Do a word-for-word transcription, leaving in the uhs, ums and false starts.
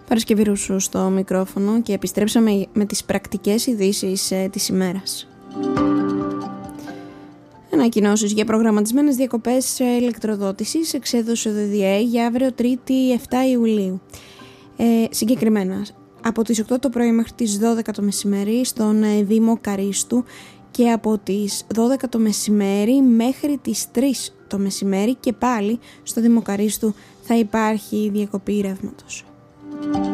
Παρασκευή Ρούσου στο μικρόφωνο και επιστρέψαμε με τις πρακτικές ειδήσεις ε, της ημέρας. Ανακοινώσεις για προγραμματισμένες διακοπές ηλεκτροδότησης εξέδωσε ο ΔΔΕ για αύριο Τρίτη επτά Ιουλίου. Ε, συγκεκριμένα, από τις οκτώ το πρωί μέχρι τις δώδεκα το μεσημέρι στον ε, Δήμο Καρίστου και από τις δώδεκα το μεσημέρι μέχρι τις τρεις το μεσημέρι και πάλι στο Δήμο Καρίστου θα υπάρχει διακοπή ρεύματος.